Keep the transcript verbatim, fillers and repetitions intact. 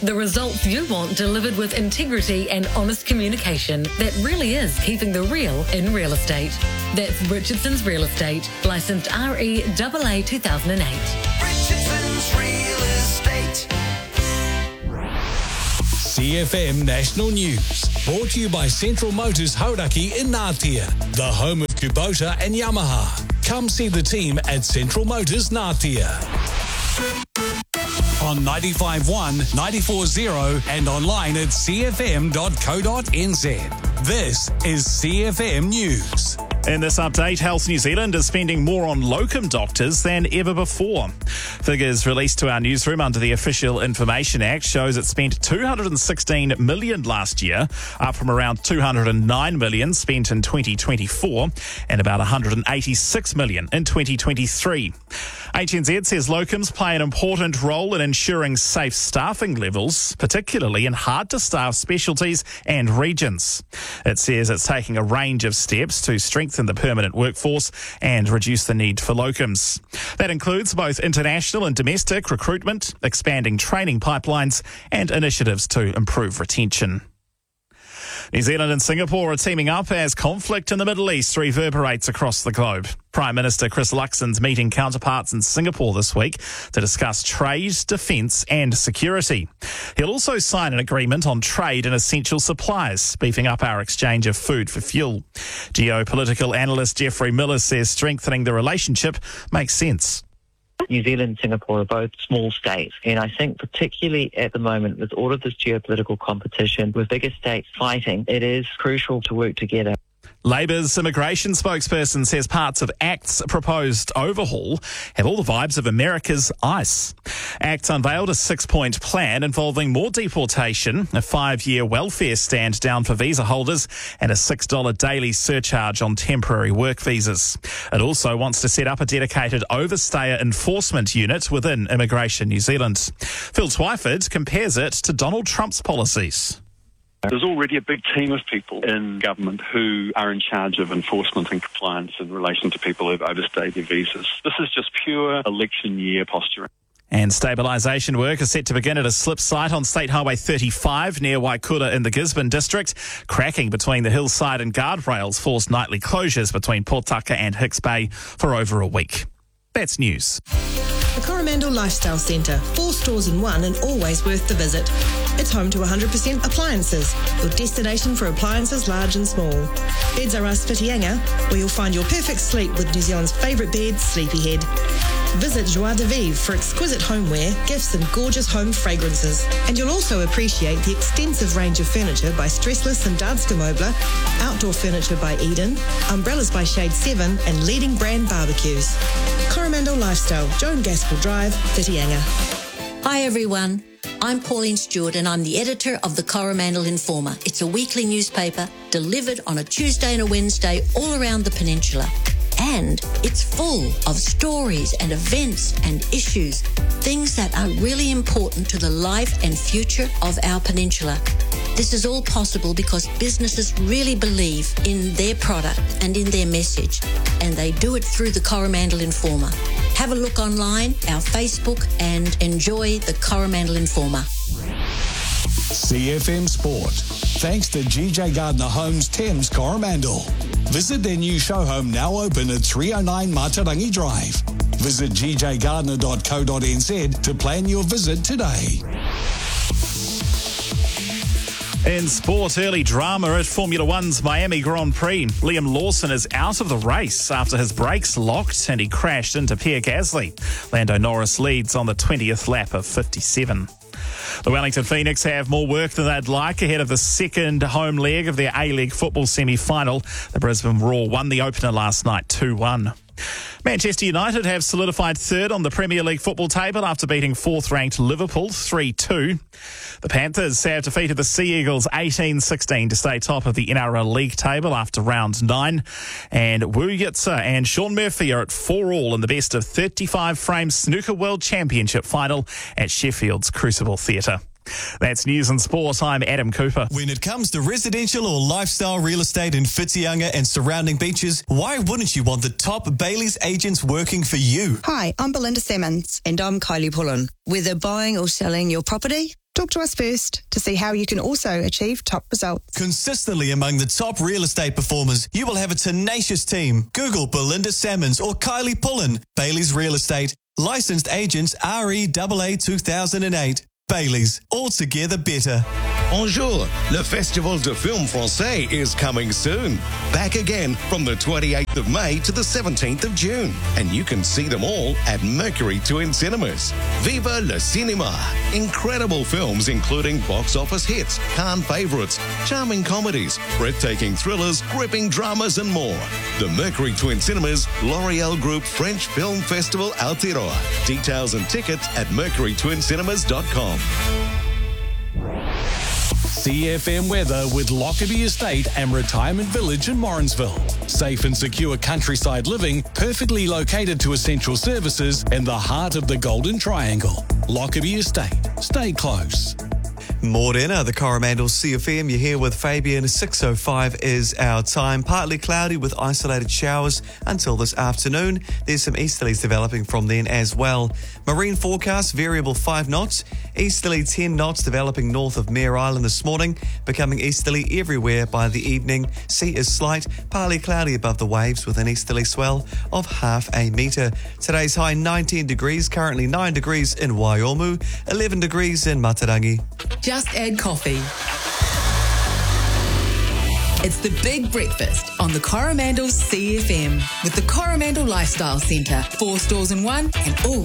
The results you want delivered with integrity and honest communication that really is keeping the real in real estate. That's Richardson's Real Estate, licensed R E A A two thousand eight. Richardson's Real Estate. C F M National News, brought to you by Central Motors Hauraki in Ngātea, the home of Kubota and Yamaha. Come see the team at Central Motors Ngātea. On ninety-five point one, ninety-four point zero and online at c f m dot co dot n z. This is C F M News. In this update, Health New Zealand is spending more on locum doctors than ever before. Figures released to our newsroom under the Official Information Act shows it spent two hundred sixteen million dollars last year, up from around two hundred nine million dollars spent in twenty twenty-four and about one hundred eighty-six million dollars in twenty twenty-three. H N Z says locums play an important role in ensuring safe staffing levels, particularly in hard-to-staff specialties and regions. It says it's taking a range of steps to strengthen the permanent workforce and reduce the need for locums. That includes both international and domestic recruitment, expanding training pipelines, and initiatives to improve retention. New Zealand and Singapore are teaming up as conflict in the Middle East reverberates across the globe. Prime Minister Chris Luxon's meeting counterparts in Singapore this week to discuss trade, defence and security. He'll also sign an agreement on trade and essential supplies, beefing up our exchange of food for fuel. Geopolitical analyst Jeffrey Miller says strengthening the relationship makes sense. New Zealand and Singapore are both small states, and I think particularly at the moment with all of this geopolitical competition, with bigger states fighting, it is crucial to work together. Labor's immigration spokesperson says parts of ACT's proposed overhaul have all the vibes of America's ICE. ACT unveiled a six-point plan involving more deportation, a five-year welfare stand down for visa holders, and a six dollars daily surcharge on temporary work visas. It also wants to set up a dedicated overstayer enforcement unit within Immigration New Zealand. Phil Twyford compares it to Donald Trump's policies. There's already a big team of people in government who are in charge of enforcement and compliance in relation to people who've overstayed their visas. This is just pure election year posturing. And stabilisation work is set to begin at a slip site on State Highway thirty-five near Waikura in the Gisborne district. Cracking between the hillside and guardrails forced nightly closures between Potaka and Hicks Bay for over a week. That's news. The Coromandel Lifestyle Centre, four stores in one and always worth the visit. It's home to one hundred percent appliances, your destination for appliances large and small. Beds are us Whitianga, where you'll find your perfect sleep with New Zealand's favourite bed, Sleepyhead. Visit Joie de Vivre for exquisite homeware, gifts and gorgeous home fragrances. And you'll also appreciate the extensive range of furniture by Stressless and Danske Möbler, outdoor furniture by Eden, umbrellas by Shade seven and leading brand barbecues. Coromandel Lifestyle, Joan Gaskell Drive, Whitianga. Hi everyone, I'm Pauline Stewart and I'm the editor of the Coromandel Informer. It's a weekly newspaper delivered on a Tuesday and a Wednesday all around the peninsula. And it's full of stories and events and issues, things that are really important to the life and future of our peninsula. This is all possible because businesses really believe in their product and in their message, and they do it through the Coromandel Informer. Have a look online, our Facebook, and enjoy the Coromandel Informer. C F M Sport. Thanks to G J Gardner Homes Thames Coromandel. Visit their new show home now open at three oh nine Matarangi Drive. Visit g j gardner dot co dot n z to plan your visit today. In sport, early drama at Formula One's Miami Grand Prix. Liam Lawson is out of the race after his brakes locked and he crashed into Pierre Gasly. Lando Norris leads on the twentieth lap of fifty-seven. The Wellington Phoenix have more work than they'd like ahead of the second home leg of their A-League football semi-final. The Brisbane Roar won the opener last night two one. Manchester United have solidified third on the Premier League football table after beating fourth-ranked Liverpool three two. The Panthers have defeated the Sea Eagles eighteen sixteen to stay top of the N R L League table after round nine. And Wu Yitsa and Sean Murphy are at four all in the best of thirty-five frame Snooker World Championship final at Sheffield's Crucible Theatre. That's news and sport. I'm Adam Cooper. When it comes to residential or lifestyle real estate in Whitianga and surrounding beaches, why wouldn't you want the top Bailey's agents working for you? Hi, I'm Belinda Simmons. And I'm Kylie Pullen. Whether buying or selling your property, Talk to us first to see how you can also achieve top results. Consistently among the top real estate performers, you will have a tenacious team. Google Belinda Salmons or Kylie Pullen. Bailey's Real Estate. Licensed agents R E A A two thousand eight. Bailey's. Altogether better. Bonjour. Le Festival de Film Français is coming soon. Back again from the twenty-eighth of May to the seventeenth of June. And you can see them all at Mercury Twin Cinemas. Viva le cinéma. Incredible films including box office hits, Cannes favourites, charming comedies, breathtaking thrillers, gripping dramas and more. The Mercury Twin Cinemas L'Oreal Group French Film Festival Aotearoa. Details and tickets at mercury twin cinemas dot com. C F M weather with Lockerbie Estate and Retirement Village in Morrinsville. Safe and secure countryside living, perfectly located to essential services in the heart of the Golden Triangle. Lockerbie Estate. Stay close. Morena, the Coromandel C F M. You're here with Fabian. six oh five is our time. Partly cloudy with isolated showers until this afternoon. There's some easterlies developing from then as well. Marine forecast, variable five knots. Easterly ten knots developing north of Mare Island this morning, becoming easterly everywhere by the evening. Sea is slight, partly cloudy above the waves with an easterly swell of half a metre. Today's high nineteen degrees, currently nine degrees in Waiomu, eleven degrees in Matarangi. Just add coffee. It's the Big Breakfast on the Coromandel C F M with the Coromandel Lifestyle Centre. Four stores in one and always